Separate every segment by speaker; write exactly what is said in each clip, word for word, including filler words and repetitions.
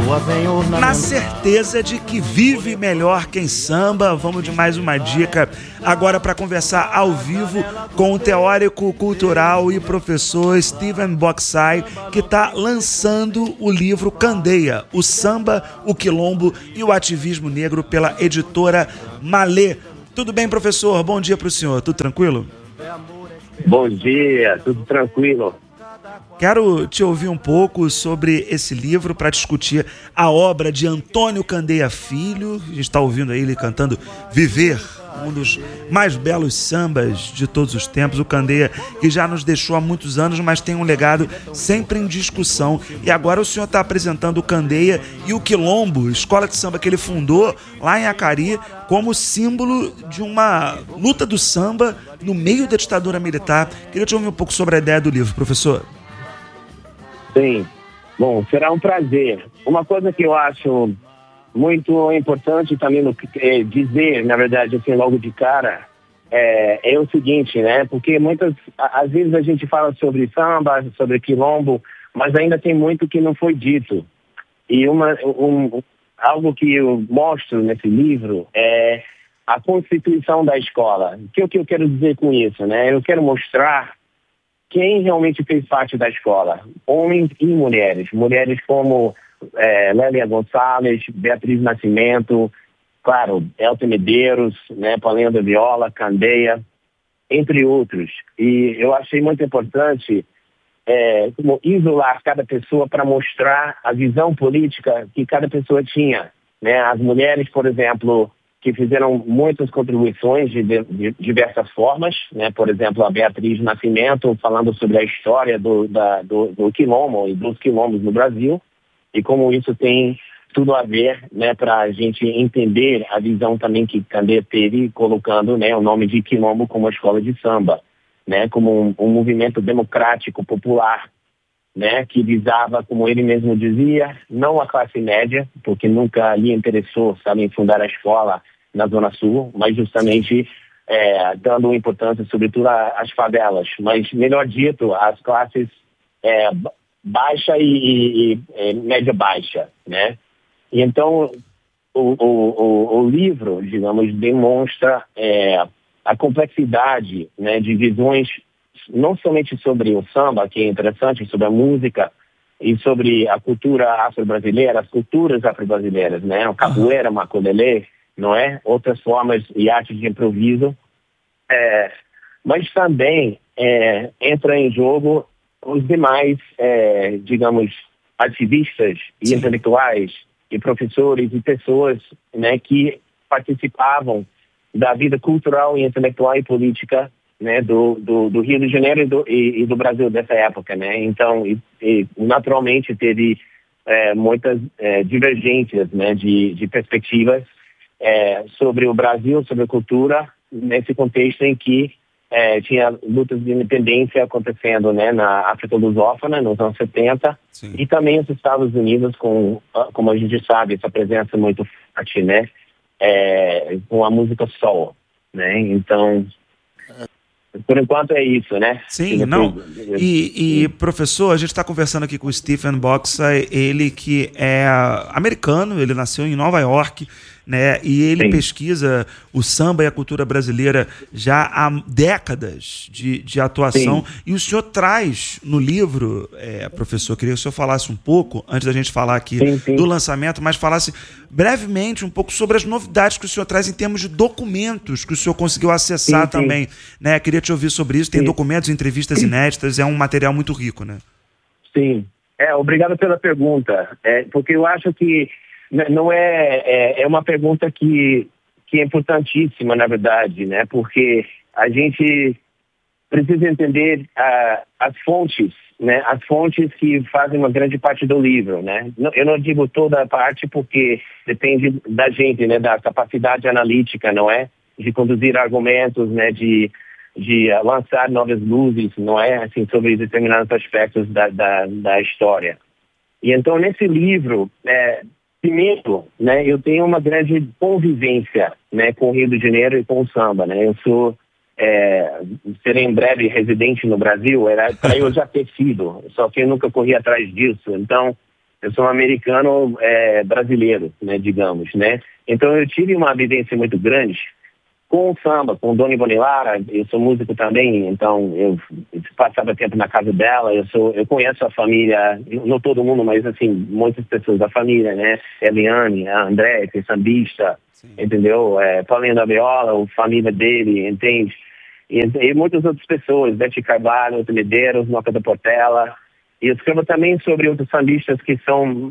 Speaker 1: Na certeza de que vive melhor quem samba, vamos de mais uma dica agora para conversar ao vivo com o teórico cultural e professor Stephen Bocsai, que está lançando o livro Candeia, o samba, o quilombo e o ativismo negro pela editora Malê. Tudo bem, professor? Bom dia para o senhor. Tudo tranquilo?
Speaker 2: Bom dia, tudo tranquilo.
Speaker 1: Quero te ouvir um pouco sobre esse livro para discutir a obra de Antônio Candeia Filho. A gente está ouvindo aí ele cantando Viver, um dos mais belos sambas de todos os tempos. O Candeia, que já nos deixou há muitos anos, mas tem um legado sempre em discussão. E agora o senhor está apresentando o Candeia e o Quilombo, escola de samba que ele fundou lá em Acari, como símbolo de uma luta do samba no meio da ditadura militar. Queria te ouvir um pouco sobre a ideia do livro, professor.
Speaker 2: Sim, bom, será um prazer. Uma coisa que eu acho muito importante também no, é, dizer, na verdade, assim, logo de cara, é, é o seguinte, né? Porque muitas, às vezes a gente fala sobre samba, sobre quilombo, mas ainda tem muito que não foi dito. E uma, um, algo que eu mostro nesse livro é a constituição da escola. O que, o que eu quero dizer com isso, né? Eu quero mostrar quem realmente fez parte da escola, homens e mulheres. Mulheres como é, Lélia Gonçalves, Beatriz Nascimento, claro, Elton Medeiros, né, Paulinho da Viola, Candeia, entre outros. E eu achei muito importante é, como isolar cada pessoa para mostrar a visão política que cada pessoa tinha. Né? As mulheres, por exemplo, que fizeram muitas contribuições de, de, de diversas formas, né? Por exemplo, a Beatriz Nascimento falando sobre a história do, da, do, do quilombo e dos quilombos no Brasil e como isso tem tudo a ver, né, para a gente entender a visão também que Candeia teve, colocando, né, o nome de quilombo como a escola de samba, né, como um, um movimento democrático, popular, né, que visava, como ele mesmo dizia, não a classe média, porque nunca lhe interessou, sabe, em fundar a escola na Zona Sul, mas justamente é, dando importância, sobretudo, às favelas, mas, melhor dito, às classes é, baixa e, e, e é, média-baixa, né. E então, o, o, o, o livro, digamos, demonstra é, a complexidade, né, de visões não somente sobre o samba, que é interessante, sobre a música e sobre a cultura afro-brasileira, as culturas afro-brasileiras, né? O capoeira, maculelê, não é? Outras formas e artes de improviso. É, mas também é, entra em jogo os demais, é, digamos, ativistas e Sim. intelectuais e professores e pessoas, né, que participavam da vida cultural e intelectual e política, né, do, do, do Rio de Janeiro e do, e, e do Brasil dessa época, né? Então, e, e, naturalmente teve é, muitas é, divergências, né, de, de perspectivas é, sobre o Brasil, sobre a cultura, nesse contexto em que é, tinha lutas de independência acontecendo, né, na África lusófona, nos anos setenta, Sim. e também nos Estados Unidos, com, como a gente sabe, essa presença muito forte, né, é, com a música soul, né? Então, por enquanto é isso, né?
Speaker 1: Sim, não. E, e, professor, a gente está conversando aqui com o Stephen Bocsai, ele que é americano, ele nasceu em Nova York, né? E ele Sim. pesquisa o samba e a cultura brasileira já há décadas de, de atuação. Sim. E o senhor traz no livro, é, professor, queria que o senhor falasse um pouco, antes da gente falar aqui sim, sim. do lançamento, mas falasse brevemente um pouco sobre as novidades que o senhor traz em termos de documentos que o senhor conseguiu acessar sim, também. Sim. Né? Queria te ouvir sobre isso. Tem sim. documentos, entrevistas sim. inéditas, é um material muito rico, né?
Speaker 2: Sim. É, obrigado pela pergunta. É, porque eu acho que não é, é, é uma pergunta que, que é importantíssima, na verdade, né? Porque a gente precisa entender uh, as fontes, né? As fontes que fazem uma grande parte do livro, né? Eu não digo toda a parte porque depende da gente, né? Da capacidade analítica, não é? De conduzir argumentos, né? De, de uh, lançar novas luzes, não é? Assim, sobre determinados aspectos da, da, da história. E então, nesse livro, é, primeiro, né, eu tenho uma grande convivência, né, com o Rio de Janeiro e com o samba, né? Eu sou, é, serei em breve residente no Brasil, era para eu já ter sido, só que eu nunca corri atrás disso. Então, eu sou um americano é, brasileiro, né, digamos, né? Então eu tive uma vivência muito grande com o samba, com Dona Ivone Lara. Eu sou músico também, então eu, eu passava tempo na casa dela. Eu sou, eu conheço a família, não todo mundo, mas assim, muitas pessoas da família, né? Eliane, a André, que é sambista, sim, entendeu? É, Paulinho da Viola, a família dele, entende? E, e muitas outras pessoas, Bete Carvalho, Outro Medeiros, Noca da Portela. E eu escrevo também sobre outros sambistas que são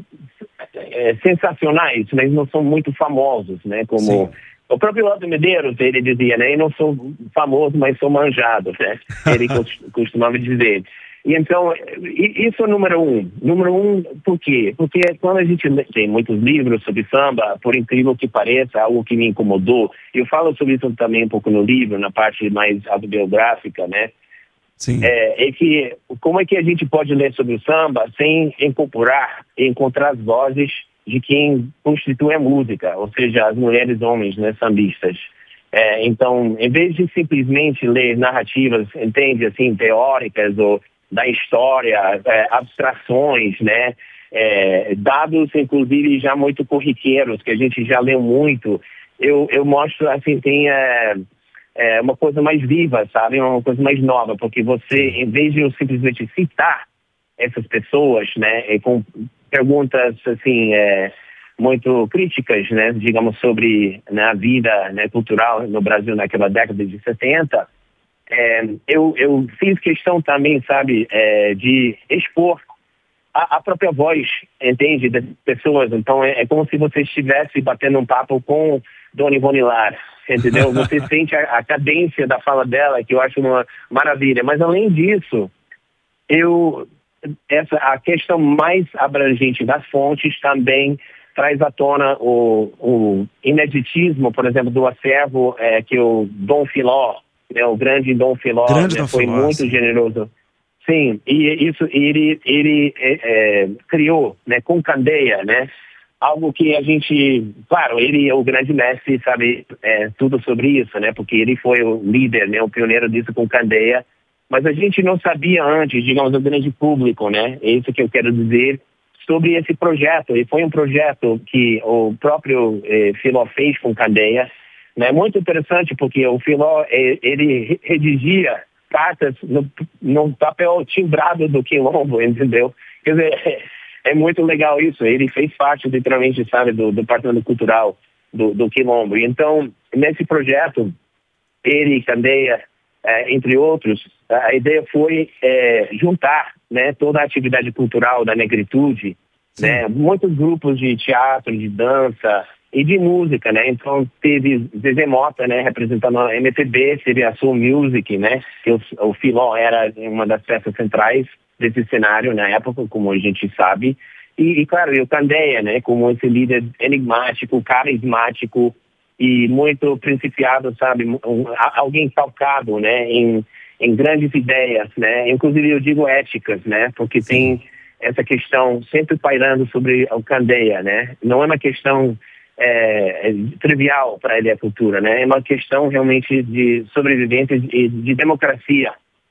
Speaker 2: é, sensacionais, mas não são muito famosos, né? Como sim, o próprio Outro Medeiros, ele dizia, né? Eu não sou famoso, mas sou manjado, né? Ele costumava dizer. E então, isso é o número um. Número um, por quê? Porque quando a gente tem muitos livros sobre samba, por incrível que pareça, algo que me incomodou, eu falo sobre isso também um pouco no livro, na parte mais autobiográfica, né? Sim. É, é que como é que a gente pode ler sobre o samba sem incorporar e encontrar as vozes de quem constitui a música, ou seja, as mulheres e homens, né, sambistas. É, então, em vez de simplesmente ler narrativas, entende, assim, teóricas ou da história, é, abstrações, né, é, dados, inclusive, já muito corriqueiros, que a gente já leu muito, eu, eu mostro, assim, tem é, é, uma coisa mais viva, sabe, uma coisa mais nova, porque você, em vez de eu simplesmente citar essas pessoas, né, e com perguntas, assim, é, muito críticas, né, digamos, sobre, né, a vida, né, cultural no Brasil naquela década de setenta, é, eu, eu fiz questão também, sabe, é, de expor a, a própria voz, entende, das pessoas. Então, é, é como se você estivesse batendo um papo com Dona Ivone Lara, entendeu? Você sente a, a cadência da fala dela, que eu acho uma maravilha. Mas, além disso, eu... Essa, a questão mais abrangente das fontes também traz à tona o, o ineditismo, por exemplo, do acervo é, que o Dom Filó, né, o grande Dom Filó,
Speaker 1: grande
Speaker 2: né,
Speaker 1: Dom
Speaker 2: foi
Speaker 1: Filó,
Speaker 2: muito
Speaker 1: sim,
Speaker 2: generoso. Sim, e isso ele, ele é, é, criou, né, com Candeia, né, algo que a gente, claro, ele é o grande mestre, sabe é, tudo sobre isso, né, porque ele foi o líder, né, o pioneiro disso com Candeia. Mas a gente não sabia antes, digamos, o grande público, né? É isso que eu quero dizer sobre esse projeto. E foi um projeto que o próprio eh, Filó fez com Candeia, né? Muito interessante, porque o Filó, eh, ele redigia cartas no, no papel timbrado do Quilombo, entendeu? Quer dizer, é, é muito legal isso. Ele fez parte, literalmente, sabe, do, do departamento cultural do, do Quilombo. Então, nesse projeto, ele e Candeia, É, entre outros, a ideia foi é, juntar, né, toda a atividade cultural da negritude, né, muitos grupos de teatro, de dança e de música, né, então teve Zezé Mota, né, representando a M P B, teve a Soul Music, né, que o, o Filó era uma das peças centrais desse cenário na época, como a gente sabe, e, e claro, e o Candeia, né, como esse líder enigmático, carismático, e muito principiado, sabe, um, alguém calcado, né, em, em grandes ideias, né, inclusive eu digo éticas, né, porque sim, tem essa questão sempre pairando sobre o Candeia, né, não é uma questão é, trivial para ele a cultura, né, é uma questão realmente de sobrevivência e de democracia,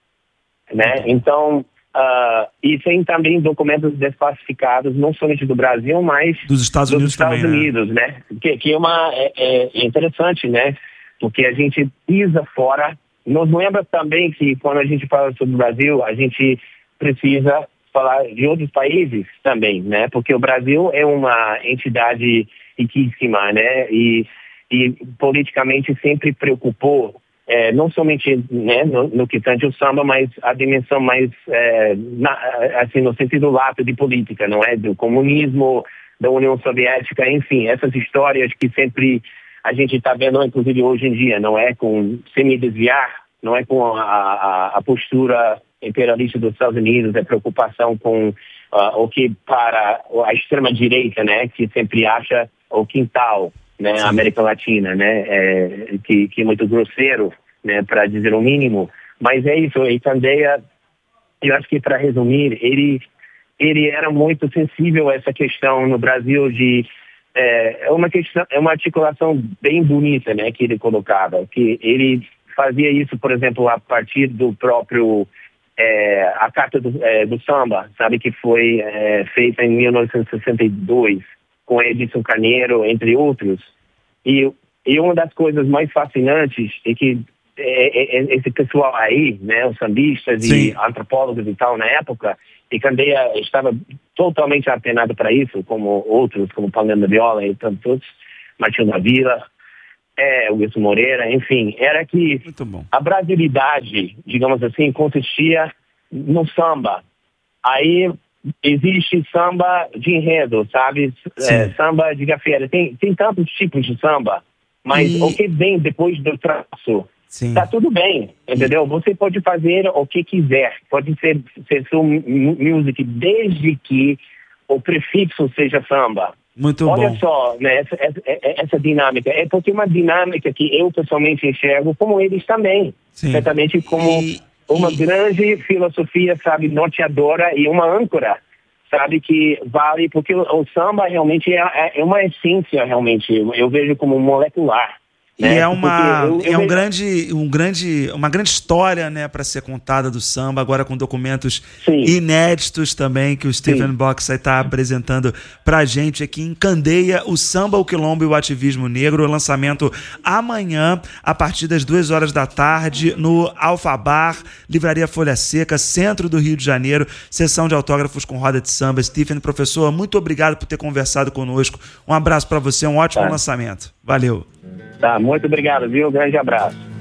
Speaker 2: né, então... Uh, e tem também documentos desclassificados, não somente do Brasil, mas
Speaker 1: dos Estados
Speaker 2: dos
Speaker 1: Unidos
Speaker 2: Estados
Speaker 1: também,
Speaker 2: Unidos, né? né? Que, que é, uma, é, é interessante, né? Porque a gente pisa fora. Nos lembra também que quando a gente fala sobre o Brasil, a gente precisa falar de outros países também, né? Porque o Brasil é uma entidade riquíssima, né? E, e politicamente sempre preocupou É, não somente, né, no, no que tange o samba, mas a dimensão mais, é, na, assim, no sentido lato de política, não é? Do comunismo, da União Soviética, enfim, essas histórias que sempre a gente está vendo, inclusive hoje em dia, não é? Com, sem me desviar, não é com a, a, a postura imperialista dos Estados Unidos, a preocupação com uh, o que para a extrema-direita, né, que sempre acha o quintal, né, a América Latina, né, é, que, que é muito grosseiro, né, para dizer o mínimo, mas é isso, e Candeia, eu acho que para resumir, ele, ele era muito sensível a essa questão no Brasil de, é, é uma questão, é uma articulação bem bonita, né, que ele colocava, que ele fazia isso, por exemplo, a partir do próprio é, a Carta do, é, do Samba, sabe, que foi é, feita em mil novecentos e sessenta e dois, com Edson Carneiro, entre outros. E, e uma das coisas mais fascinantes é que é, é, esse pessoal aí, né, os sambistas Sim. e antropólogos e tal, na época, e Candeia estava totalmente apenado para isso, como outros, como Paulinho da Viola e tantos outros, Martinho da Vila, é, Wilson Moreira, enfim, era que a brasilidade, digamos assim, consistia no samba. Aí existe samba de enredo, sabe? É, samba de gafieira. Tem, tem tantos tipos de samba, mas e... o que vem depois do traço, Sim. tá tudo bem, entendeu? E... Você pode fazer o que quiser, pode ser, ser sua music, desde que o prefixo seja samba.
Speaker 1: Muito
Speaker 2: Olha
Speaker 1: bom.
Speaker 2: só, né, essa, essa, essa dinâmica. É porque é uma dinâmica que eu pessoalmente enxergo como eles também. Sim. Certamente como e, uma e... grande filosofia, sabe, norteadora e uma âncora, sabe, que vale, porque o, o samba realmente é, é uma essência, realmente, eu, eu vejo como molecular.
Speaker 1: E né? é uma eu, eu é um vejo... grande um grande uma grande história, né, para ser contada do samba, agora com documentos Sim. inéditos também que o Stephen Bocsai está apresentando pra gente aqui em Candeia, o Samba, o Quilombo e o Ativismo Negro. O lançamento amanhã a partir das duas horas da tarde no Alfabar, Livraria Folha Seca, centro do Rio de Janeiro, sessão de autógrafos com roda de samba. Stephen, professor, muito obrigado por ter conversado conosco. Um abraço para você, um ótimo tá. lançamento. Valeu.
Speaker 2: Tá, muito obrigado, viu? Um grande abraço.